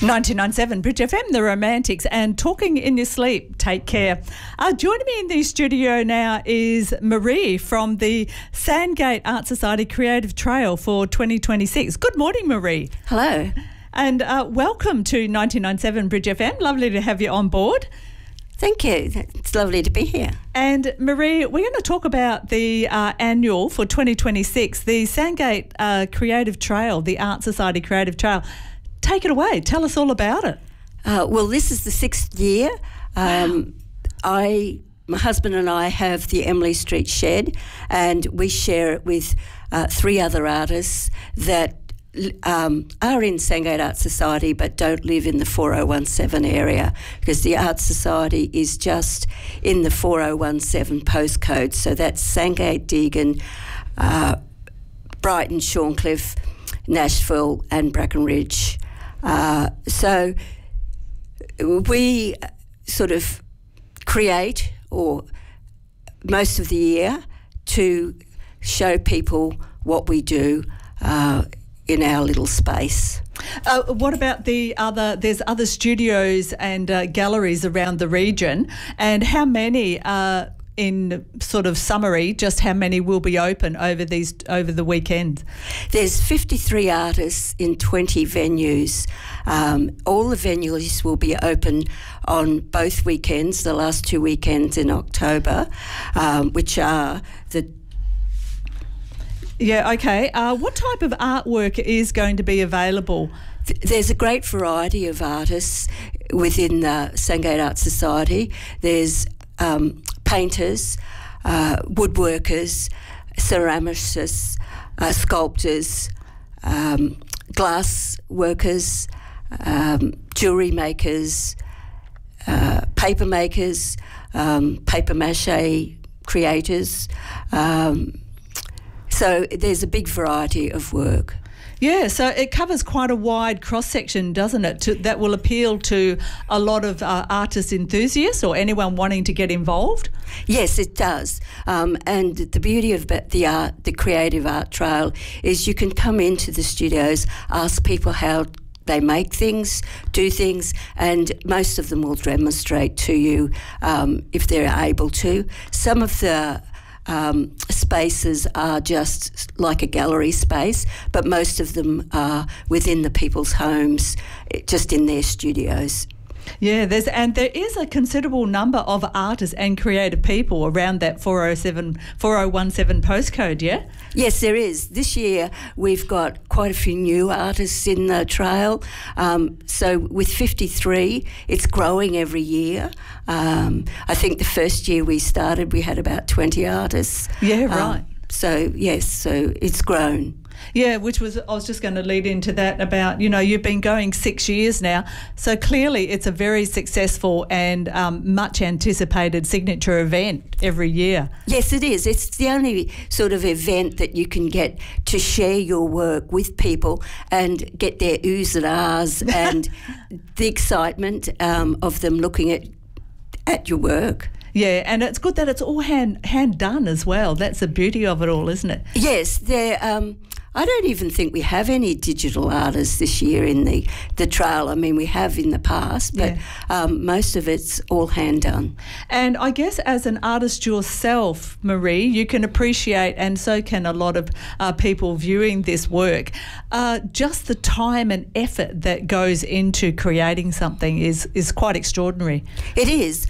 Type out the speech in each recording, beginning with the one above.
99.7 Bridge FM, The Romantics, and Talking in Your Sleep. Take care. Joining me in the studio now is Marie from the Sandgate Art Society Creative Trail for 2026. Good morning, Marie. Hello. And welcome to 99.7 Bridge FM. Lovely to have you on board. Thank you. It's lovely to be here. And Marie, we're going to talk about the annual for 2026, the Sandgate Creative Trail, the Art Society Creative Trail. Take it away. Tell us all about it. Well, this is the 6th year. My husband and I have the Emily Street Shed, and we share it with 3 other artists that are in Sandgate Art Society but don't live in the 4017 area, because the Art Society is just in the 4017 postcode. So that's Sandgate, Deagon, Brighton, Shorncliffe, Nashville and Brackenridge. So we sort of create, or most of the year, to show people what we do in our little space. What about there's other studios and galleries around the region, and how many in sort of summary, just how many will be open over the weekend? There's 53 artists in 20 venues. All the venues will be open on both weekends, the last 2 weekends in October, which are the... Yeah, okay. What type of artwork is going to be available? There's a great variety of artists within the Sandgate Art Society. There's painters, woodworkers, ceramicists, sculptors, glass workers, jewellery makers, paper makers, paper mache creators. So there's a big variety of work. Yeah, so it covers quite a wide cross-section, doesn't it, that will appeal to a lot of artist enthusiasts or anyone wanting to get involved? Yes, it does. And the beauty of the Creative Art Trail is you can come into the studios, ask people how they make things, do things, and most of them will demonstrate to you if they're able to. Some of the spaces are just like a gallery space, but most of them are within the people's homes, just in their studios. Yeah, there is a considerable number of artists and creative people around that 4017 postcode, yeah? Yes, there is. This year we've got quite a few new artists in the trail. So with 53, it's growing every year. I think the first year we started, we had about 20 artists. Yeah, right. So, yes, so it's grown. Yeah, I was just going to lead into that about, you've been going 6 years now, so clearly it's a very successful and much anticipated signature event every year. Yes, it is. It's the only sort of event that you can get to share your work with people and get their oohs and ahs and the excitement of them looking at your work. Yeah, and it's good that it's all hand done as well. That's the beauty of it all, isn't it? Yes, I don't even think we have any digital artists this year in the trail. I mean, we have in the past, but most of it's all hand done. And I guess as an artist yourself, Marie, you can appreciate, and so can a lot of people viewing this work, just the time and effort that goes into creating something is quite extraordinary. It is.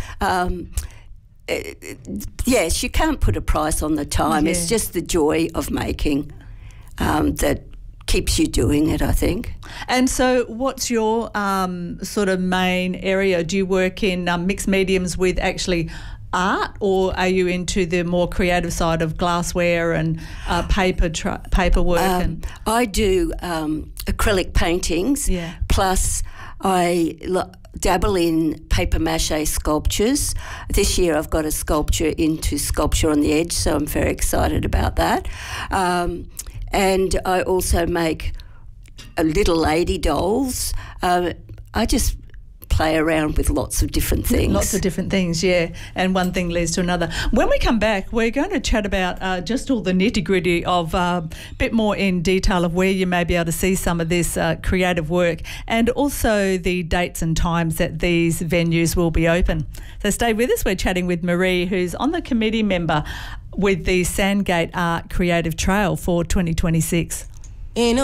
Yes, you can't put a price on the time. Yeah. It's just the joy of making that keeps you doing it, I think. And so what's your sort of main area? Do you work in mixed mediums with actually art, or are you into the more creative side of glassware and paperwork? I do acrylic paintings, plus I dabble in paper mache sculptures. This year I've got a sculpture into Sculpture on the Edge, so I'm very excited about that. And I also make little lady dolls. I just play around with lots of different things. Lots of different things, yeah. And one thing leads to another. When we come back, we're going to chat about just all the nitty-gritty of a bit more in detail of where you may be able to see some of this creative work, and also the dates and times that these venues will be open. So stay with us. We're chatting with Marie, who's on the committee member with the Sandgate Art Creative Trail for 2026.